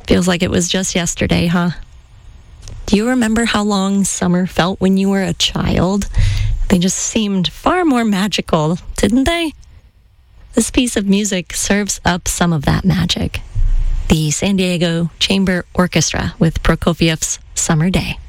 Feels like it was just yesterday, huh? Do you remember how long summer felt when you were a child? They just seemed far more magical, didn't they? This piece of music serves up some of that magic. The San Diego Chamber Orchestra with Prokofiev's Summer Day.